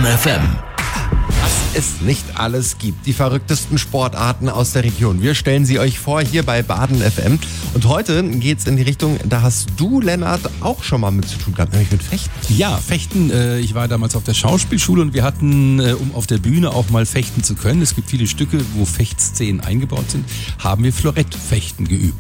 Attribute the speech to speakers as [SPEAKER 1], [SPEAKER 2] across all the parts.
[SPEAKER 1] FM.
[SPEAKER 2] Was es nicht alles gibt, die verrücktesten Sportarten aus der Region. Wir stellen sie euch vor hier bei Baden FM. Und heute geht's in die Richtung, da hast du, Lennart, auch schon mal mit zu tun gehabt, nämlich mit Fechten.
[SPEAKER 3] Ja, Fechten. Ich war damals auf der Schauspielschule und wir hatten, um auf der Bühne auch mal fechten zu können, es gibt viele Stücke, wo Fechtszenen eingebaut sind, haben wir Florettfechten geübt.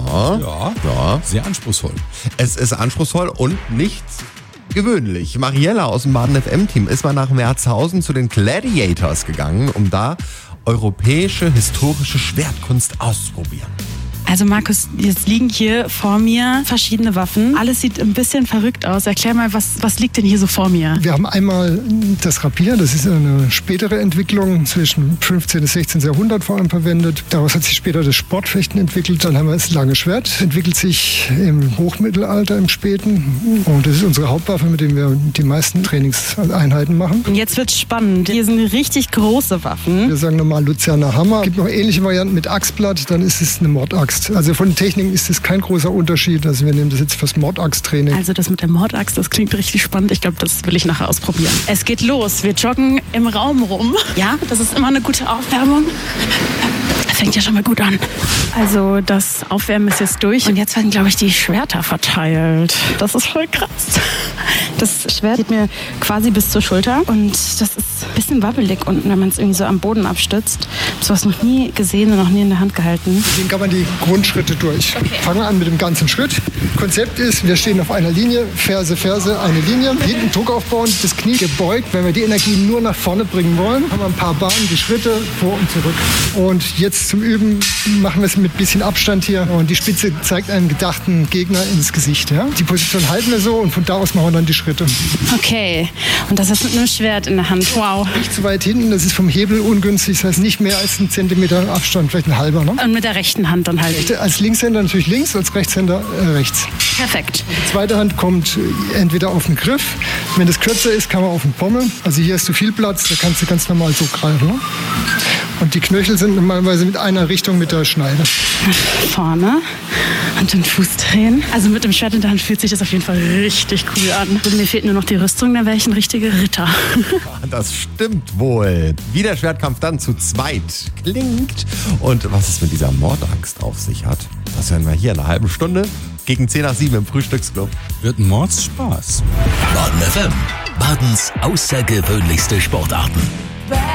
[SPEAKER 3] Ja, sehr anspruchsvoll.
[SPEAKER 2] Es ist anspruchsvoll und nicht gewöhnlich. Mariella aus dem Baden FM-Team ist mal nach Merzhausen zu den Gladiators gegangen, um da europäische historische Schwertkunst auszuprobieren.
[SPEAKER 4] Also Markus, jetzt liegen hier vor mir verschiedene Waffen. Alles sieht ein bisschen verrückt aus. Erklär mal, was liegt denn hier so vor mir?
[SPEAKER 5] Wir haben einmal das Rapier, das ist eine spätere Entwicklung, zwischen 15. und 16. Jahrhundert vor allem verwendet. Daraus hat sich später das Sportfechten entwickelt. Dann haben wir das lange Schwert, entwickelt sich im Hochmittelalter, im Späten. Und das ist unsere Hauptwaffe, mit der wir die meisten Trainingseinheiten machen.
[SPEAKER 4] Und jetzt wird's spannend. Hier sind richtig große Waffen.
[SPEAKER 5] Wir sagen normal Luzerner Hammer. Es gibt noch ähnliche Varianten mit Axtblatt, dann ist es eine Mordaxt. Also von den Techniken ist es kein großer Unterschied. Also wir nehmen das jetzt fürs Mordaxt-Training.
[SPEAKER 4] Also das mit der Mordaxt, das klingt richtig spannend. Ich glaube, das will ich nachher ausprobieren. Es geht los. Wir joggen im Raum rum. Ja, das ist immer eine gute Aufwärmung. Das fängt ja schon mal gut an. Also das Aufwärmen ist jetzt durch. Und jetzt werden, glaube ich, die Schwerter verteilt. Das ist voll krass. Das Schwert geht mir quasi bis zur Schulter. Und das ist ein bisschen wabbelig unten, wenn man es irgendwie so am Boden abstützt. Ich habe sowas noch nie gesehen und noch nie in der Hand gehalten.
[SPEAKER 5] Deswegen kann man die Grundschritte durch. Okay. Fangen wir an mit dem ganzen Schritt. Konzept ist, wir stehen auf einer Linie, Ferse, eine Linie. Hinten Druck aufbauen, das Knie gebeugt. Wenn wir die Energie nur nach vorne bringen wollen, haben wir ein paar Bahnen, die Schritte vor und zurück. Und jetzt zum Üben machen wir es mit ein bisschen Abstand hier. Und die Spitze zeigt einen gedachten Gegner ins Gesicht. Ja? Die Position halten wir so und von da aus machen wir dann die Schritte.
[SPEAKER 4] Okay, und das ist mit einem Schwert in der Hand. Wow.
[SPEAKER 5] Nicht zu weit hinten, das ist vom Hebel ungünstig. Das heißt nicht mehr als 1 Zentimeter Abstand, vielleicht ein halber. Ne?
[SPEAKER 4] Und mit der rechten Hand dann halt.
[SPEAKER 5] Als Linkshänder natürlich links, als Rechtshänder rechts.
[SPEAKER 4] Perfekt.
[SPEAKER 5] Die zweite Hand kommt entweder auf den Griff. Wenn das kürzer ist, kann man auf den Pommel. Also hier hast du viel Platz, da kannst du ganz normal so greifen. Ne? Und die Knöchel sind normalerweise mit einer Richtung mit der Schneide.
[SPEAKER 4] Vorne und den Fuß drehen. Also mit dem Schwert in der Hand fühlt sich das auf jeden Fall richtig cool an. Und mir fehlt nur noch die Rüstung, dann wäre ich ein richtiger Ritter.
[SPEAKER 2] Das stimmt wohl. Wie der Schwertkampf dann zu zweit klingt und was es mit dieser Mordaxt auf sich hat, das hören wir hier in einer halben Stunde gegen 6:10 im Frühstücksclub.
[SPEAKER 3] Wird ein Mordsspaß.
[SPEAKER 1] Baden FM. Badens außergewöhnlichste Sportarten.